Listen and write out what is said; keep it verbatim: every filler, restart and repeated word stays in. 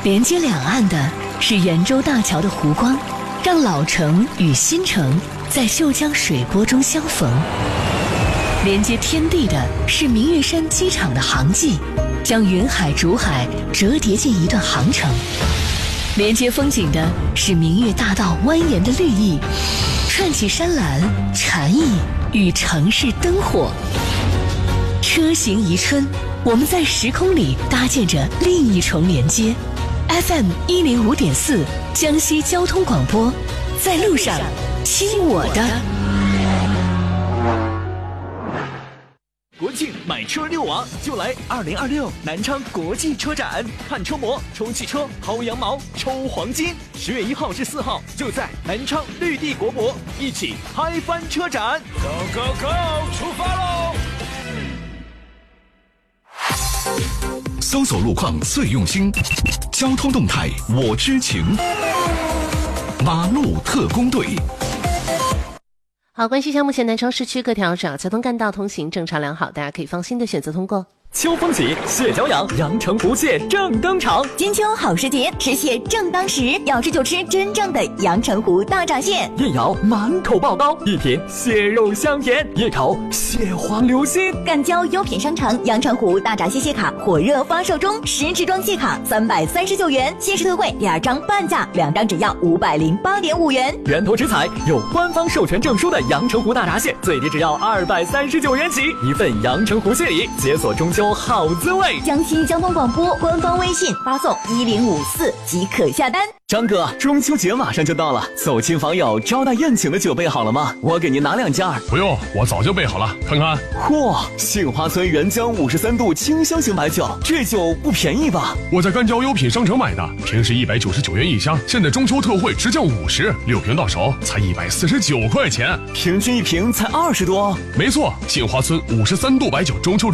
连接两岸的是圆洲大桥的湖光，让老城与新城在秀江水波中相逢。连接天地的是明月山机场的航迹，将云海竹海折叠进一段航程。连接风景的是明月大道蜿蜒的绿意，串起山岚禅意与城市灯火。车行宜春，我们在时空里搭建着另一重连接。F M 一零五点四，江西交通广播，在路上，听我的。 国庆买车遛娃就来二零二六南昌国际车展，看车模、抽汽车、薅羊毛、抽黄金。十月一号至四号，就在南昌绿地国博，一起嗨翻车展。Go go go， 出发喽！ 搜索路况最用心，交通动态我知情。马路特工队。 好，关系一下目前南昌市区各条主要交通干道通行正常良好，大家可以放心的选择通过。 秋风起，蟹脚痒，阳澄湖蟹正登场。 金秋好时节，吃蟹正当时，要吃就吃真正的阳澄湖大闸蟹。 一咬满口爆膏，一品蟹肉香甜，一口蟹黄流心。 赣交优品商城阳澄湖大闸蟹蟹卡火热发售中，十支装蟹卡三百三十九元，限时特惠，第二张半价，两张只要五百零八点五元。 源头食材有官方授权证书的阳澄湖大闸蟹，最低只要二百三十九元起，一份阳澄湖蟹礼，解锁中秋好滋味。 江西交通广播官方微信发送一零五四即可下单。 张哥，中秋节马上就到了，走亲访友、招待宴请的酒备好了吗？我给您拿两件。 不用，我早就备好了，看看。 嚯，杏花村原浆五十三度清香型白酒，这酒不便宜吧？ 我在赣交优品商城买的，平时一百九十九元一箱，现在中秋特惠直降五十，六瓶到手才一百四十九块钱， 平均一瓶才二十多。 没错，杏花村五十三度白酒中秋